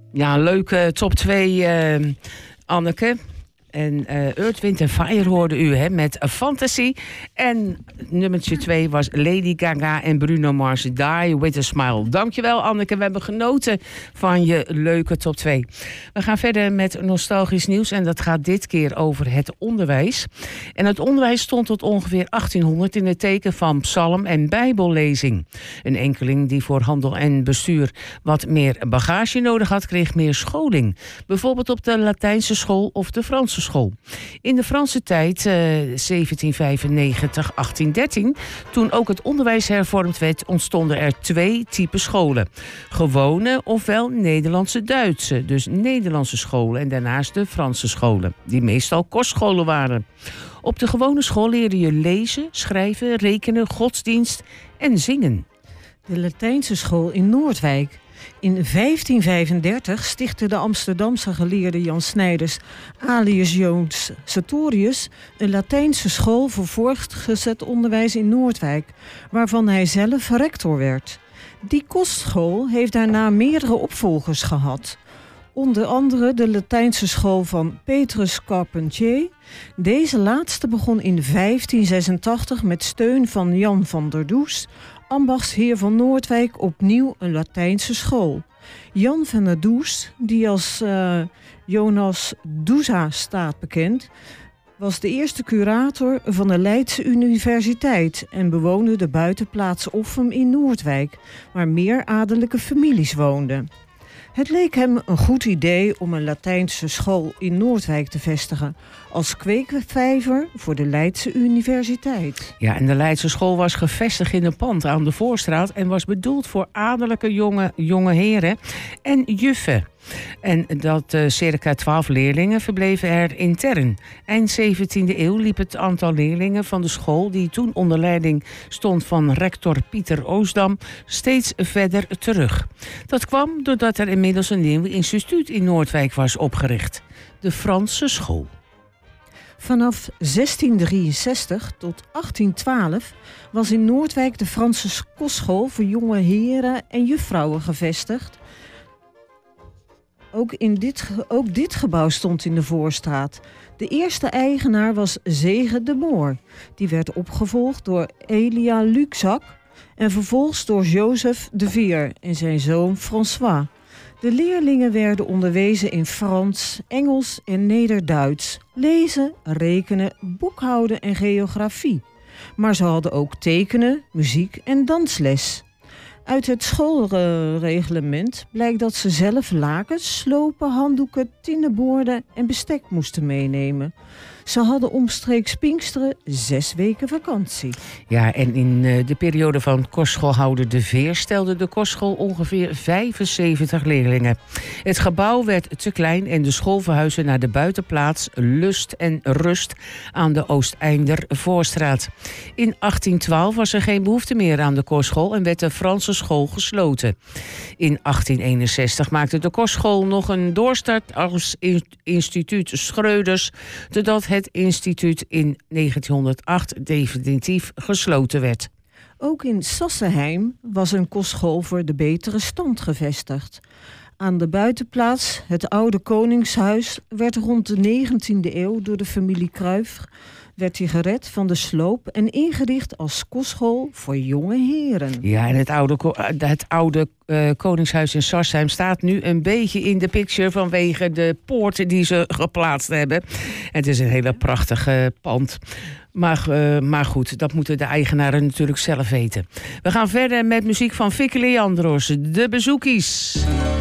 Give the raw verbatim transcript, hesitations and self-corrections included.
Ja, een leuke top twee, uh, Anneke. En uh, Earth, Wind en Fire hoorde u hè, met A Fantasy. En nummertje twee was Lady Gaga en Bruno Mars, Die With A Smile. Dankjewel, Anneke. We hebben genoten van je leuke top twee. We gaan verder met nostalgisch nieuws. En dat gaat dit keer over het onderwijs. En het onderwijs stond tot ongeveer achttienhonderd in het teken van psalm- en bijbellezing. Een enkeling die voor handel en bestuur wat meer bagage nodig had, kreeg meer scholing. Bijvoorbeeld op de Latijnse school of de Franse school. In de Franse tijd, uh, zeventien vijfennegentig, achttien dertien, toen ook het onderwijs hervormd werd, ontstonden er twee typen scholen. Gewone ofwel Nederlandse-Duitse, dus Nederlandse scholen en daarnaast de Franse scholen, die meestal kostscholen waren. Op de gewone school leerde je lezen, schrijven, rekenen, godsdienst en zingen. De Latijnse school in Noordwijk. In vijftien vijfendertig stichtte de Amsterdamse geleerde Jan Snijders alias Joons Sartorius een Latijnse school voor voortgezet onderwijs in Noordwijk, waarvan hij zelf rector werd. Die kostschool heeft daarna meerdere opvolgers gehad. Onder andere de Latijnse school van Petrus Carpentier. Deze laatste begon in vijftien zesentachtig met steun van Jan van der Does, ambachtsheer van Noordwijk, opnieuw een Latijnse school. Jan van der Does, die als uh, Jonas Douza staat bekend, was de eerste curator van de Leidse Universiteit en bewoonde de buitenplaats Offum in Noordwijk, waar meer adellijke families woonden. Het leek hem een goed idee om een Latijnse school in Noordwijk te vestigen als kweekvijver voor de Leidse Universiteit. Ja, en de Leidse school was gevestigd in een pand aan de Voorstraat en was bedoeld voor adellijke jonge, jonge heren en juffen. En dat uh, circa twaalf leerlingen verbleven er intern. Eind zeventiende eeuw liep het aantal leerlingen van de school, die toen onder leiding stond van rector Pieter Oosdam, steeds verder terug. Dat kwam doordat er inmiddels een nieuw instituut in Noordwijk was opgericht. De Franse school. Vanaf zestien drieënzestig tot achttien twaalf was in Noordwijk de Franse kostschool voor jonge heren en juffrouwen gevestigd. Ook, in dit, ook dit gebouw stond in de Voorstraat. De eerste eigenaar was Zege de Moor. Die werd opgevolgd door Elia Luxac en vervolgens door Joseph de Veer en zijn zoon François. De leerlingen werden onderwezen in Frans, Engels en Nederduits, lezen, rekenen, boekhouden en geografie. Maar ze hadden ook tekenen, muziek en dansles. Uit het schoolreglement blijkt dat ze zelf lakens, slopen, handdoeken, tinnenborden en bestek moesten meenemen. Ze hadden omstreeks Pinksteren zes weken vakantie. Ja, en in de periode van kostschoolhouder De Veer stelde de kostschool ongeveer vijfenzeventig leerlingen. Het gebouw werd te klein en de school verhuisde naar de buitenplaats Lust en Rust aan de Oosteinder Voorstraat. In achttien twaalf was er geen behoefte meer aan de kostschool en werd de Franse school gesloten. In achttien eenenzestig maakte de kostschool nog een doorstart als instituut Schreuders, totdat het instituut in negentienhonderdacht definitief gesloten werd. Ook in Sassenheim was een kostschool voor de betere stand gevestigd. Aan de buitenplaats, het oude Koningshuis, werd rond de negentiende eeuw door de familie Cruyff werd hij gered van de sloop en ingericht als kostschool voor jonge heren. Ja, en het oude, het oude uh, Koningshuis in Sarsheim staat nu een beetje in de picture vanwege de poorten die ze geplaatst hebben. Het is een hele prachtige pand. Maar, uh, maar goed, dat moeten de eigenaren natuurlijk zelf weten. We gaan verder met muziek van Vicky Leandros, De Bezoekies.